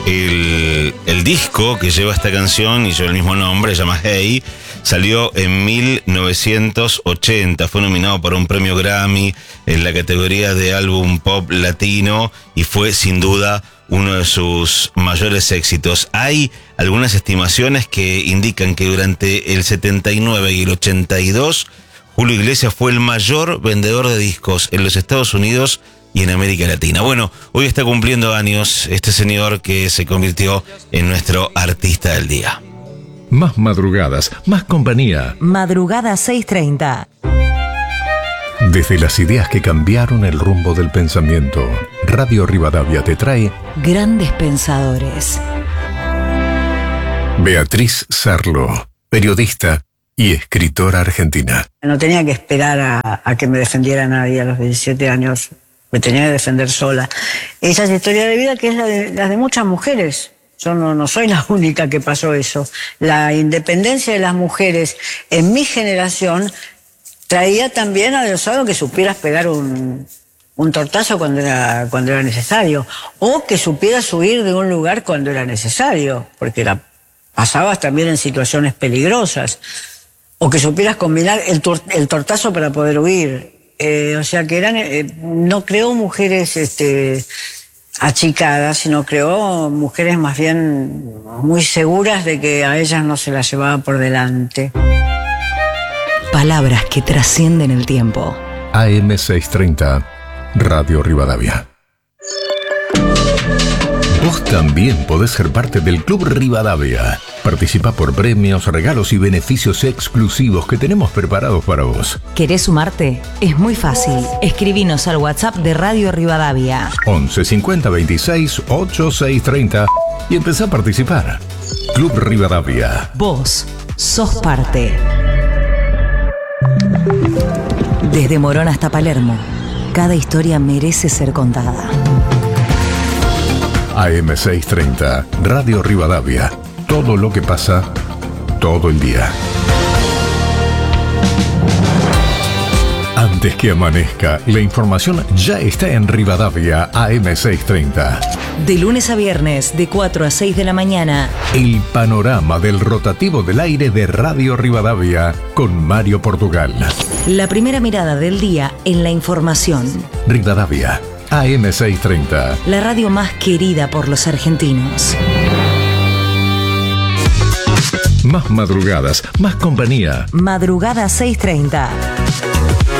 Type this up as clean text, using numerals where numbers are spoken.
El disco que lleva esta canción y lleva el mismo nombre, se llama Hey, salió en 1980, fue nominado para un premio Grammy en la categoría de álbum pop latino y fue sin duda uno de sus mayores éxitos. Hay algunas estimaciones que indican que durante el 79 y el 82, Julio Iglesias fue el mayor vendedor de discos en los Estados Unidos y en América Latina. Bueno, hoy está cumpliendo años este señor que se convirtió en nuestro artista del día. Más madrugadas, más compañía. Madrugada 6:30. Desde las ideas que cambiaron el rumbo del pensamiento, Radio Rivadavia te trae Grandes Pensadores. Beatriz Sarlo, periodista y escritora argentina. No tenía que esperar a que me defendiera nadie a los 17 años. Me tenía que defender sola. Esa es la historia de vida que es la de muchas mujeres. Yo no soy la única que pasó eso. La independencia de las mujeres en mi generación traía también adosado que supieras pegar un tortazo cuando era necesario, o que supieras huir de un lugar cuando era necesario, porque pasabas también en situaciones peligrosas, o que supieras combinar el tortazo para poder huir. O sea que no creó mujeres achicadas, sino creó mujeres más bien muy seguras de que a ellas no se las llevaba por delante. Palabras que trascienden el tiempo. AM 630, Radio Rivadavia. Vos también podés ser parte del Club Rivadavia. Participa por premios, regalos y beneficios exclusivos que tenemos preparados para vos. ¿Querés sumarte? Es muy fácil. Escribinos al WhatsApp de Radio Rivadavia. 11 50 26 8630 y empezá a participar. Club Rivadavia. Vos sos parte. Desde Morón hasta Palermo, cada historia merece ser contada. AM 630, Radio Rivadavia. Todo lo que pasa, todo el día. Antes que amanezca, la información ya está en Rivadavia AM 630. De lunes a viernes, de 4 a 6 de la mañana. El panorama del rotativo del aire de Radio Rivadavia con Mario Portugal. La primera mirada del día en la información. Rivadavia AM 630. La radio más querida por los argentinos. Más madrugadas, más compañía. Madrugada 6:30.